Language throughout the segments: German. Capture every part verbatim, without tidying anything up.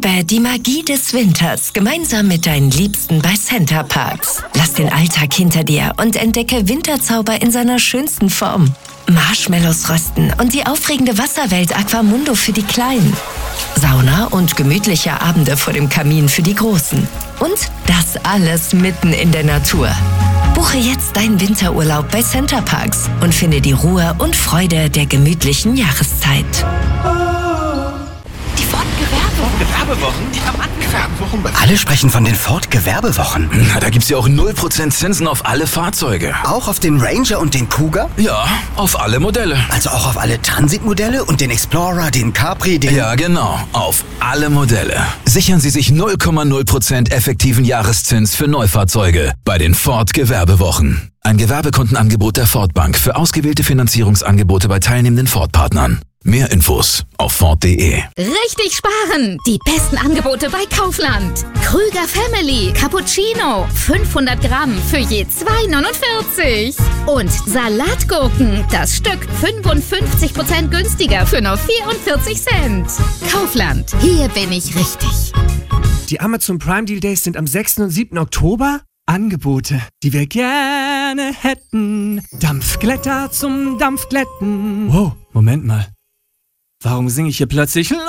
Erlebe die Magie des Winters gemeinsam mit deinen Liebsten bei Center Parcs. Lass den Alltag hinter dir und entdecke Winterzauber in seiner schönsten Form. Marshmallows rösten und die aufregende Wasserwelt Aquamundo für die Kleinen. Sauna und gemütliche Abende vor dem Kamin für die Großen. Und das alles mitten in der Natur. Buche jetzt deinen Winterurlaub bei Center Parcs und finde die Ruhe und Freude der gemütlichen Jahreszeit. Die Ford-Gewerbewochen. Gewerbewochen? Ich hab Gewerbewochen. Alle sprechen von den Ford-Gewerbewochen. Na, da gibt's ja auch null Prozent Zinsen auf alle Fahrzeuge. Auch auf den Ranger und den Cougar? Ja, auf alle Modelle. Also auch auf alle Transit-Modelle und den Explorer, den Capri, den... Ja, genau. Auf alle Modelle. Sichern Sie sich null Komma null Prozent effektiven Jahreszins für Neufahrzeuge bei den Ford-Gewerbewochen. Ein Gewerbekundenangebot der Ford Bank für ausgewählte Finanzierungsangebote bei teilnehmenden Ford-Partnern. Mehr Infos auf Ford punkt de. Richtig sparen! Die besten Angebote bei Kaufland. Krüger Family Cappuccino. fünfhundert Gramm für je zwei neunundvierzig. Und Salatgurken. Das Stück fünfundfünfzig Prozent günstiger für nur vierundvierzig Cent. Kaufland. Hier bin ich richtig. Die Amazon Prime Deal Days sind am sechsten und siebten Oktober. Angebote, die wir gerne hätten. Dampfglätter zum Dampfglätten. Wow, Moment mal. Warum singe ich hier plötzlich los?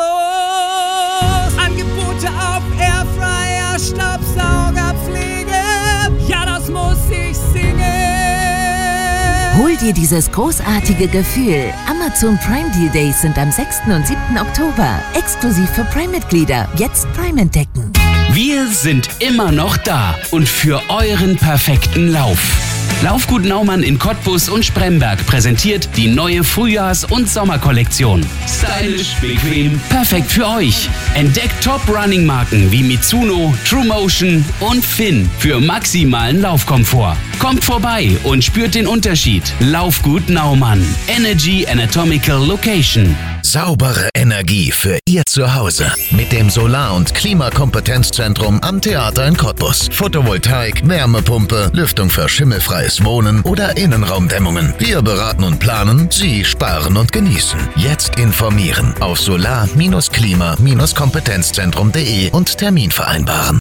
Angebote auf Airfryer, Staubsauger, Pflege. Ja, das muss ich singen. Hol dir dieses großartige Gefühl. Amazon Prime Deal Days sind am sechsten und siebten Oktober. Exklusiv für Prime-Mitglieder. Jetzt Prime entdecken. Wir sind immer noch da und für euren perfekten Lauf. Laufgut Naumann in Cottbus und Spremberg präsentiert die neue Frühjahrs- und Sommerkollektion. Stylisch, bequem, perfekt für euch. Entdeckt Top-Running-Marken wie Mitsuno, TrueMotion und Finn für maximalen Laufkomfort. Kommt vorbei und spürt den Unterschied. Laufgut Naumann. Energy Anatomical Location. Saubere Energie für Ihr Zuhause mit dem Solar- und Klimakompetenzzentrum am Theater in Cottbus. Photovoltaik, Wärmepumpe, Lüftung für schimmelfreies Wohnen oder Innenraumdämmungen. Wir beraten und planen, Sie sparen und genießen. Jetzt informieren auf solar Klima Kompetenzzentrum punkt de und Termin vereinbaren.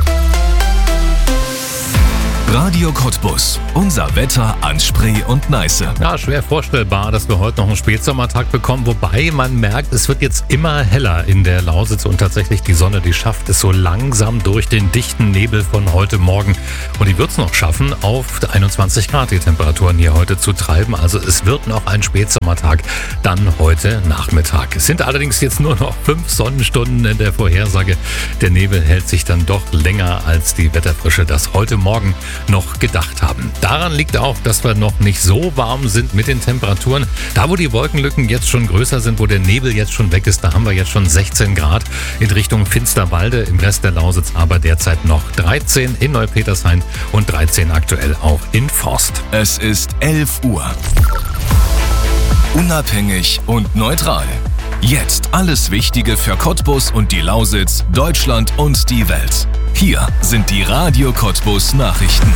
Radio Cottbus. Unser Wetter an Spree und Neiße. Ja, schwer vorstellbar, dass wir heute noch einen Spätsommertag bekommen. Wobei man merkt, es wird jetzt immer heller in der Lausitz und tatsächlich die Sonne, die schafft es so langsam durch den dichten Nebel von heute Morgen. Und die wird es noch schaffen, auf einundzwanzig Grad die Temperaturen hier heute zu treiben. Also es wird noch ein Spätsommertag dann heute Nachmittag. Es sind allerdings jetzt nur noch fünf Sonnenstunden in der Vorhersage. Der Nebel hält sich dann doch länger als die Wetterfrische das heute Morgen noch gedacht haben. Daran liegt auch, dass wir noch nicht so warm sind mit den Temperaturen. Da, wo die Wolkenlücken jetzt schon größer sind, wo der Nebel jetzt schon weg ist, da haben wir jetzt schon sechzehn Grad in Richtung Finsterwalde, im Rest der Lausitz aber derzeit noch dreizehn in Neupetershain und dreizehn aktuell auch in Forst. Es ist elf Uhr. Unabhängig und neutral. Jetzt alles Wichtige für Cottbus und die Lausitz, Deutschland und die Welt. Hier sind die Radio Cottbus Nachrichten.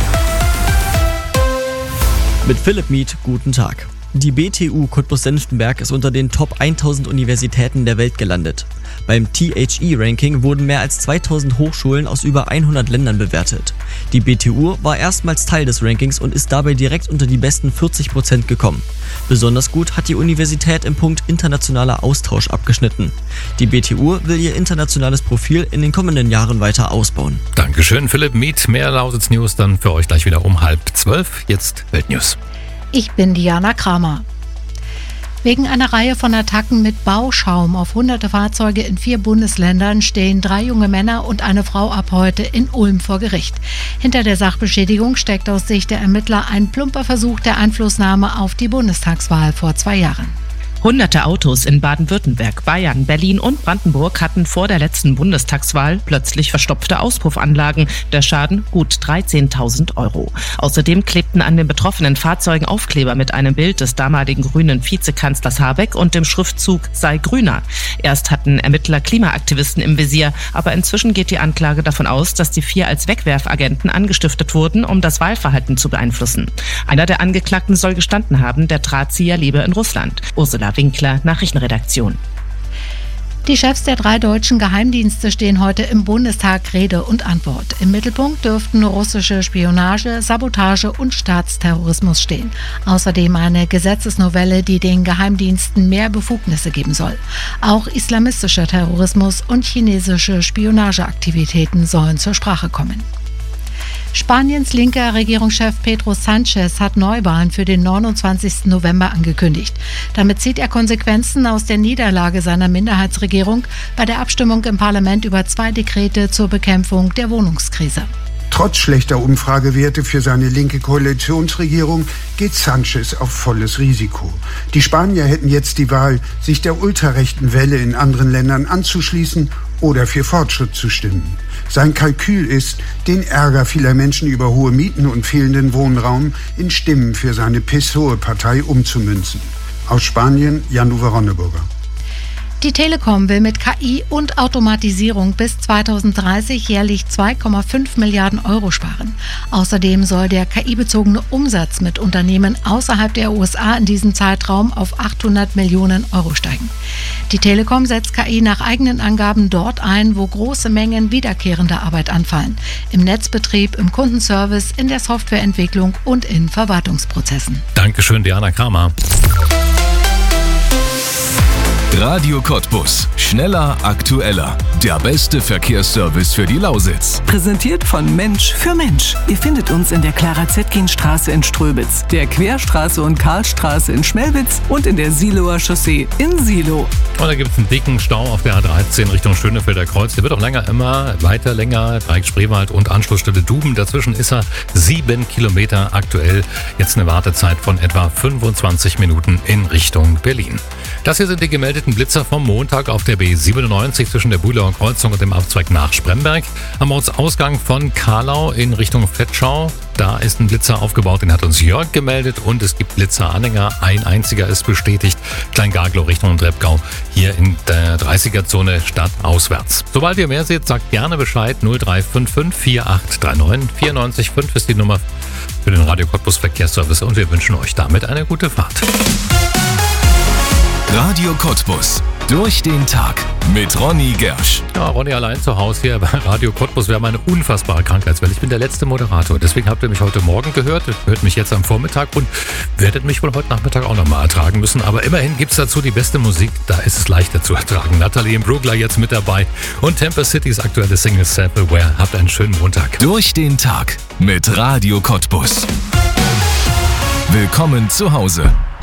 Mit Philipp Mieth, guten Tag. Die B T U Cottbus-Senftenberg ist unter den Top tausend Universitäten der Welt gelandet. Beim T H E-Ranking wurden mehr als zweitausend Hochschulen aus über hundert Ländern bewertet. Die B T U war erstmals Teil des Rankings und ist dabei direkt unter die besten vierzig Prozent gekommen. Besonders gut hat die Universität im Punkt internationaler Austausch abgeschnitten. Die B T U will ihr internationales Profil in den kommenden Jahren weiter ausbauen. Dankeschön, Philipp Mieth. Mehr Lausitz News dann für euch gleich wieder um halb zwölf. Jetzt Weltnews. Ich bin Diana Kramer. Wegen einer Reihe von Attacken mit Bauschaum auf hunderte Fahrzeuge in vier Bundesländern stehen drei junge Männer und eine Frau ab heute in Ulm vor Gericht. Hinter der Sachbeschädigung steckt aus Sicht der Ermittler ein plumper Versuch der Einflussnahme auf die Bundestagswahl vor zwei Jahren. Hunderte Autos in Baden-Württemberg, Bayern, Berlin und Brandenburg hatten vor der letzten Bundestagswahl plötzlich verstopfte Auspuffanlagen. Der Schaden gut dreizehntausend Euro. Außerdem klebten an den betroffenen Fahrzeugen Aufkleber mit einem Bild des damaligen grünen Vizekanzlers Habeck und dem Schriftzug "Sei grüner". Erst hatten Ermittler Klimaaktivisten im Visier, aber inzwischen geht die Anklage davon aus, dass die vier als Wegwerfagenten angestiftet wurden, um das Wahlverhalten zu beeinflussen. Einer der Angeklagten soll gestanden haben, der Drahtzieher lebe in Russland. Ursula Winkler, Nachrichtenredaktion. Die Chefs der drei deutschen Geheimdienste stehen heute im Bundestag Rede und Antwort. Im Mittelpunkt dürften russische Spionage, Sabotage und Staatsterrorismus stehen. Außerdem eine Gesetzesnovelle, die den Geheimdiensten mehr Befugnisse geben soll. Auch islamistischer Terrorismus und chinesische Spionageaktivitäten sollen zur Sprache kommen. Spaniens linker Regierungschef Pedro Sanchez hat Neuwahlen für den neunundzwanzigsten November angekündigt. Damit zieht er Konsequenzen aus der Niederlage seiner Minderheitsregierung bei der Abstimmung im Parlament über zwei Dekrete zur Bekämpfung der Wohnungskrise. Trotz schlechter Umfragewerte für seine linke Koalitionsregierung geht Sanchez auf volles Risiko. Die Spanier hätten jetzt die Wahl, sich der ultrarechten Welle in anderen Ländern anzuschließen oder für Fortschritt zu stimmen. Sein Kalkül ist, den Ärger vieler Menschen über hohe Mieten und fehlenden Wohnraum in Stimmen für seine P S O E-Partei umzumünzen. Aus Spanien, Jan-Uwe Ronneburger. Die Telekom will mit K I und Automatisierung bis zweitausenddreißig jährlich zwei Komma fünf Milliarden Euro sparen. Außerdem soll der K I-bezogene Umsatz mit Unternehmen außerhalb der U S A in diesem Zeitraum auf achthundert Millionen Euro steigen. Die Telekom setzt K I nach eigenen Angaben dort ein, wo große Mengen wiederkehrender Arbeit anfallen. Im Netzbetrieb, im Kundenservice, in der Softwareentwicklung und in Verwaltungsprozessen. Dankeschön, Diana Kramer. Radio Cottbus. Schneller, aktueller. Der beste Verkehrsservice für die Lausitz. Präsentiert von Mensch für Mensch. Ihr findet uns in der Clara-Zetkin-Straße in Ströbitz, der Querstraße und Karlstraße in Schmelwitz und in der Siloer Chaussee in Silo. Und da gibt es einen dicken Stau auf der A dreizehn Richtung Schönefelder Kreuz. Der wird auch länger, immer weiter länger. Dreieck Spreewald und Anschlussstelle Duben. Dazwischen ist er sieben Kilometer aktuell. Jetzt eine Wartezeit von etwa fünfundzwanzig Minuten in Richtung Berlin. Das hier sind die gemeldeten Blitzer vom Montag auf der B siebenundneunzig zwischen der Buhler Kreuzung und dem Abzweig nach Spremberg. Am Ortsausgang von Karlau in Richtung Fetschau. Da ist ein Blitzer aufgebaut, den hat uns Jörg gemeldet. Und es gibt Blitzeranhänger. Ein einziger ist bestätigt. Kleingarglow Richtung Treppgau. Hier in der dreißiger-Zone stadtauswärts. Sobald ihr mehr seht, sagt gerne Bescheid. null drei fünf fünf vier acht drei neun vier neun fünf ist die Nummer für den Radio Cottbus Verkehrsservice. Und wir wünschen euch damit eine gute Fahrt. Radio Cottbus. Durch den Tag mit Ronny Gersch. Ja, Ronny allein zu Hause hier bei Radio Cottbus. Wir haben eine unfassbare Krankheitswelle. Ich bin der letzte Moderator. Deswegen habt ihr mich heute Morgen gehört. Ihr hört mich jetzt am Vormittag und werdet mich wohl heute Nachmittag auch nochmal ertragen müssen. Aber immerhin gibt es dazu die beste Musik. Da ist es leichter zu ertragen. Natalie Imbruglia jetzt mit dabei. Und Temper City's aktuelle Single Self-Aware. Habt einen schönen Montag. Durch den Tag mit Radio Cottbus. Willkommen zu Hause.